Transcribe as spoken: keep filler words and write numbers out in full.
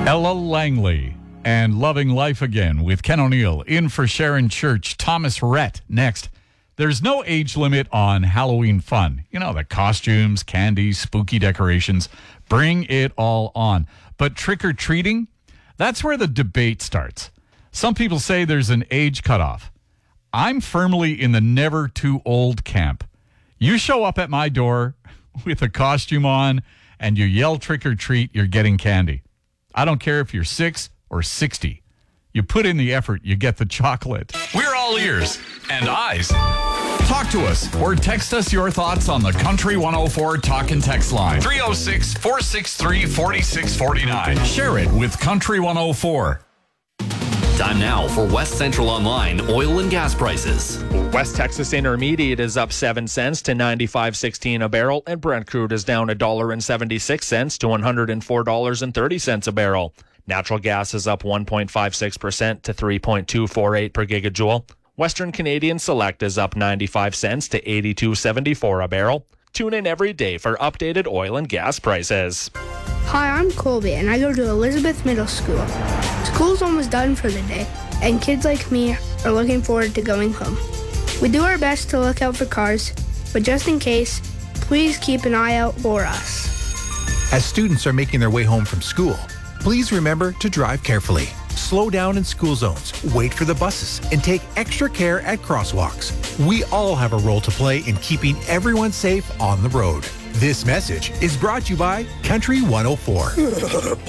Ella Langley and Loving Life Again with Ken O'Neill. In for Sharon Church. Thomas Rhett next. There's no age limit on Halloween fun. You know, the costumes, candy, spooky decorations. Bring it all on. But trick-or-treating, that's where the debate starts. Some people say there's an age cutoff. I'm firmly in the never too old camp. You show up at my door with a costume on and you yell trick-or-treat, you're getting candy. I don't care if you're six or sixty. You put in the effort, you get the chocolate. We're all ears and eyes. Talk to us or text us your thoughts on the Country one oh four Talk and Text line. three oh six, four six three, four six four nine. Share it with Country one oh four. Time now for West Central Online oil and gas prices. West Texas Intermediate is up seven cents to ninety-five sixteen a barrel, and Brent crude is down one dollar and seventy-six cents to one hundred four dollars and thirty cents a barrel. Natural gas is up one point five six percent to three point two four eight per gigajoule. Western Canadian Select is up ninety-five cents to eighty-two seventy-four a barrel. Tune in every day for updated oil and gas prices. Hi, I'm Colby, and I go to Elizabeth Middle School. School's almost done for the day, and kids like me are looking forward to going home. We do our best to look out for cars, but just in case, please keep an eye out for us. As students are making their way home from school, please remember to drive carefully. Slow down in school zones, wait for the buses, and take extra care at crosswalks. We all have a role to play in keeping everyone safe on the road. This message is brought to you by Country one oh four.